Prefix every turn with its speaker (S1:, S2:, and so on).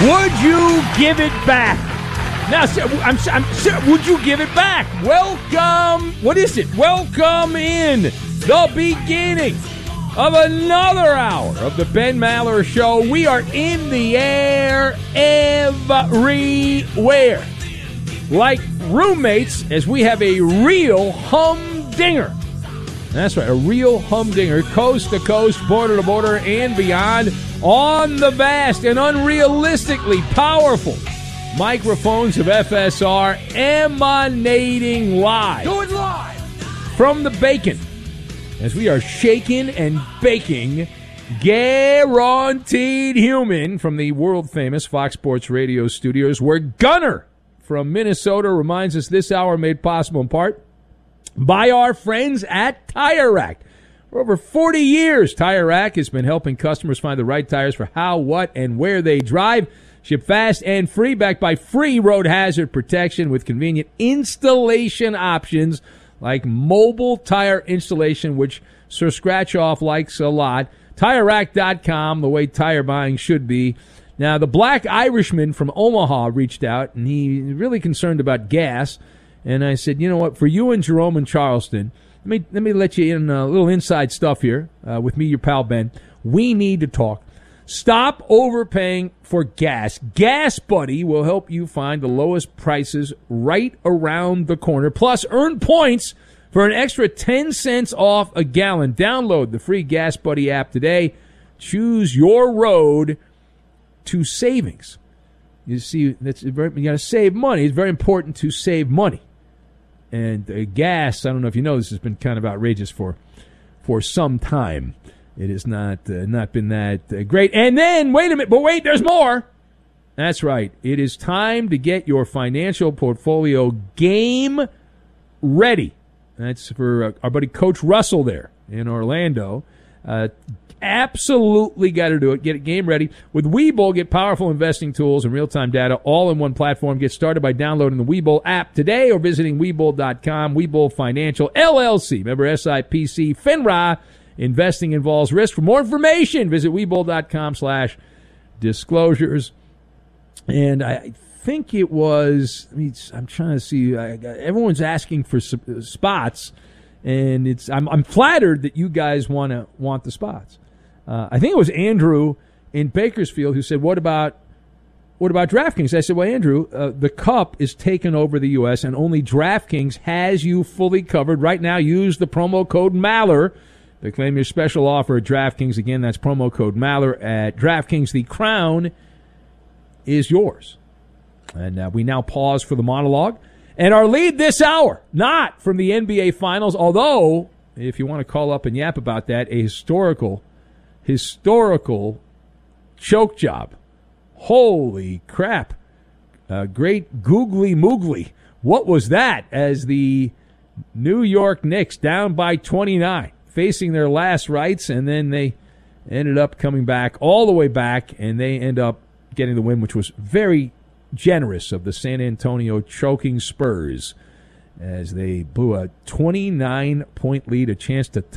S1: Would you give it back? Now, would you give it back? Welcome. What is it? Welcome in the beginning of another hour of the Ben Maller Show. We are in the air everywhere, like roommates, as we have a real humdinger. That's right, a real humdinger, coast to coast, border to border, and beyond, on the vast and unrealistically powerful microphones of FSR, emanating live.
S2: Do it live!
S1: From the bacon, as we are shaking and baking Guaranteed Human from the world-famous Fox Sports Radio studios, where Gunner from Minnesota reminds us this hour made possible in part by our friends at Tire Rack. For over 40 years, Tire Rack has been helping customers find the right tires for how, what, and where they drive. Ship fast and free, backed by free road hazard protection with convenient installation options like mobile tire installation, which Sir Scratch-Off likes a lot. TireRack.com, the way tire buying should be. Now, the Black Irishman from Omaha reached out, and he's really concerned about gas. And I said, you know what, for you and Jerome in Charleston, let me let you in a little inside stuff here with me, your pal Ben. We need to talk. Stop overpaying for gas. Gas Buddy will help you find the lowest prices right around the corner. Plus, earn points for an extra 10 cents off a gallon. Download the free Gas Buddy app today. Choose your road to savings. You see, you got to save money. It's very important to save money. And gas, I don't know if you know, this has been kind of outrageous for some time. It has not been that great. And then, wait a minute, but wait, there's more. That's right. It is time to get your financial portfolio game ready. That's for our buddy Coach Russell there in Orlando. Absolutely got to do it. Get it game ready. With Webull, get powerful investing tools and real-time data all in one platform. Get started by downloading the Webull app today or visiting Webull.com. Webull Financial, LLC. Member SIPC, FINRA. Investing involves risk. For more information, visit Webull.com/disclosures. And I think it was, I'm trying to see, everyone's asking for spots. And I'm flattered that you guys want the spots. I think it was Andrew in Bakersfield who said, "What about DraftKings?" I said, "Well, Andrew, the Cup is taken over the U.S. and only DraftKings has you fully covered right now. Use the promo code Maller to claim your special offer at DraftKings. Again, that's promo code Maller at DraftKings. The crown is yours." And we now pause for the monologue. And our lead this hour, not from the NBA Finals, although, if you want to call up and yap about that, a historical choke job. Holy crap. Great googly moogly. What was that as the New York Knicks down by 29, facing their last rites, and then they ended up coming back all the way back, and they end up getting the win, which was very generous of the San Antonio choking Spurs as they blew a 29-point lead, a chance to